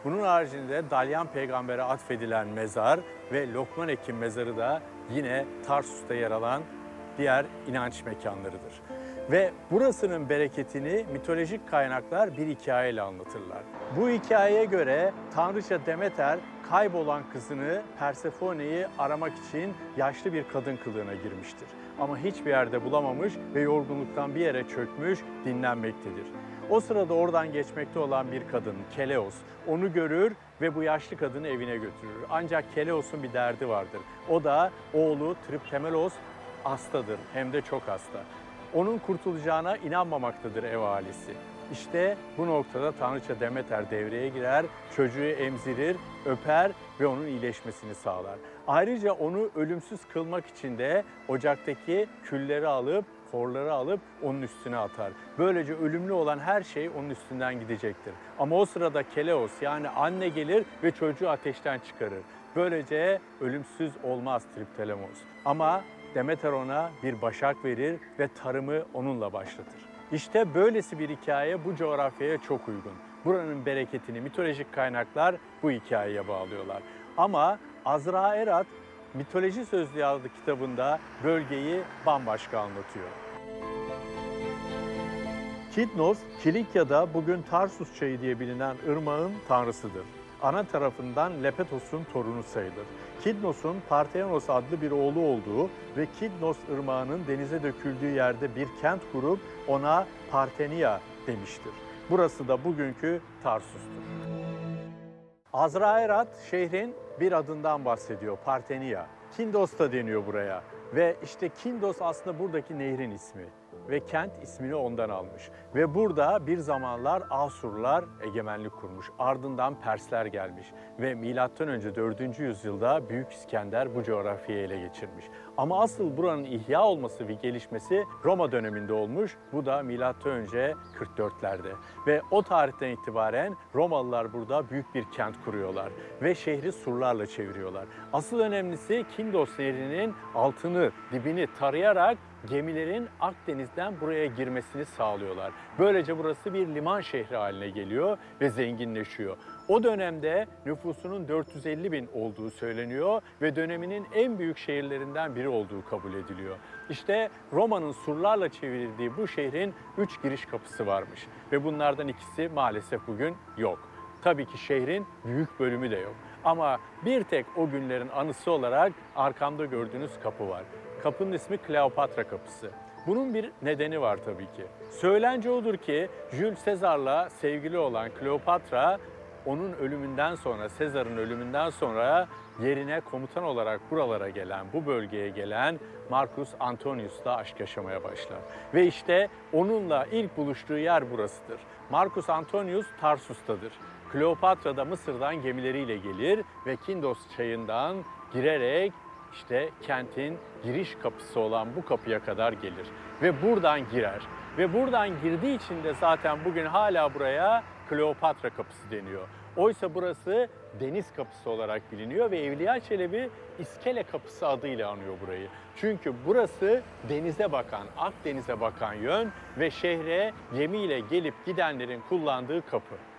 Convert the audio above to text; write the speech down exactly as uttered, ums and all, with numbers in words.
Bunun haricinde Dalyan peygambere atfedilen mezar ve Lokman Hekim mezarı da yine Tarsus'ta yer alan diğer inanç mekanlarıdır. Ve burasının bereketini mitolojik kaynaklar bir hikayeyle anlatırlar. Bu hikayeye göre tanrıça Demeter kaybolan kızını Persefone'yi aramak için yaşlı bir kadın kılığına girmiştir. Ama hiçbir yerde bulamamış ve yorgunluktan bir yere çökmüş dinlenmektedir. O sırada oradan geçmekte olan bir kadın, Keleos, onu görür ve bu yaşlı kadını evine götürür. Ancak Keleos'un bir derdi vardır. O da oğlu Triptemelos hastadır, hem de çok hasta. Onun kurtulacağına inanmamaktadır ev ahalisi. İşte bu noktada tanrıça Demeter devreye girer, çocuğu emzirir, öper ve onun iyileşmesini sağlar. Ayrıca onu ölümsüz kılmak için de ocaktaki külleri alıp, horları alıp onun üstüne atar. Böylece ölümlü olan her şey onun üstünden gidecektir. Ama o sırada Keleos yani anne gelir ve çocuğu ateşten çıkarır. Böylece ölümsüz olmaz Triptelemos. Ama Demeter ona bir başak verir ve tarımı onunla başlatır. İşte böylesi bir hikaye bu coğrafyaya çok uygun. Buranın bereketini mitolojik kaynaklar bu hikayeye bağlıyorlar. Ama Azra Erat Mitoloji Sözlüğü adlı kitabında bölgeyi bambaşka anlatıyor. Kidnos, Kilikya'da bugün Tarsus çayı diye bilinen ırmağın tanrısıdır. Ana tarafından Lepetos'un torunu sayılır. Kidnos'un Parthenos adlı bir oğlu olduğu ve Kidnos ırmağının denize döküldüğü yerde bir kent kurup ona Partenia demiştir. Burası da bugünkü Tarsus'tur. Azraerat şehrin bir adından bahsediyor, Partenia. Kindos da deniyor buraya ve işte Kindos aslında buradaki nehrin ismi ve kent ismini ondan almış. Ve burada bir zamanlar Asurlar egemenlik kurmuş. Ardından Persler gelmiş ve milattan önce dördüncü yüzyılda Büyük İskender bu coğrafyayı ele geçirmiş. Ama asıl buranın ihya olması ve gelişmesi Roma döneminde olmuş. Bu da milattan önce kırk dörtlerde. Ve o tarihten itibaren Romalılar burada büyük bir kent kuruyorlar ve şehri surlarla çeviriyorlar. Asıl önemlisi Kindos Nehri'nin altını, dibini tarayarak gemilerin Akdeniz'den buraya girmesini sağlıyorlar. Böylece burası bir liman şehri haline geliyor ve zenginleşiyor. O dönemde nüfusunun dört yüz elli bin olduğu söyleniyor ve döneminin en büyük şehirlerinden biri olduğu kabul ediliyor. İşte Roma'nın surlarla çevirdiği bu şehrin üç giriş kapısı varmış ve bunlardan ikisi maalesef bugün yok. Tabii ki şehrin büyük bölümü de yok. Ama bir tek o günlerin anısı olarak arkamda gördüğünüz kapı var. Kapının ismi Kleopatra Kapısı. Bunun bir nedeni var tabii ki. Söylence odur ki Jules Caesar'la sevgili olan Kleopatra onun ölümünden sonra, Sezar'ın ölümünden sonra yerine komutan olarak buralara gelen, bu bölgeye gelen Marcus Antonius'la aşk yaşamaya başlar. Ve işte onunla ilk buluştuğu yer burasıdır. Marcus Antonius Tarsus'tadır. Kleopatra da Mısır'dan gemileriyle gelir ve Kindos çayından girerek işte kentin giriş kapısı olan bu kapıya kadar gelir ve buradan girer. Ve buradan girdiği için de zaten bugün hala buraya Kleopatra Kapısı deniyor. Oysa burası Deniz Kapısı olarak biliniyor ve Evliya Çelebi İskele Kapısı adıyla anıyor burayı. Çünkü burası denize bakan, Akdeniz'e bakan yön ve şehre gemiyle gelip gidenlerin kullandığı kapı.